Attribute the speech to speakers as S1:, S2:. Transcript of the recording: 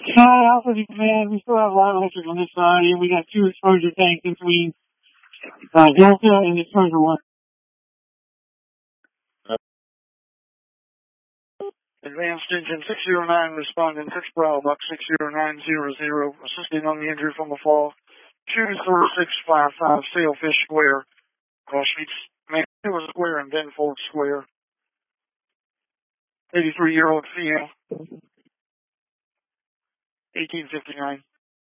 S1: Alpha to Command, we still have live electric on this side, and we got 2 exposure tanks in between Delta and exposure 1. Advanced engine 609, responding 6 Bravo, Buck 60900, assisting on the injury from the fall. 23655, Sailfish Square. Streets, Manila Square and Benfold Square. 83-year-old female. 1859.